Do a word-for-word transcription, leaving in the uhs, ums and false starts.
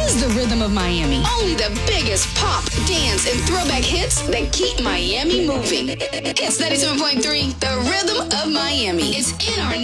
is the Rhythm of Miami. Only the biggest pop, dance, and throwback hits that keep Miami moving. It's ninety-seven point three, the Rhythm of Miami. It's in our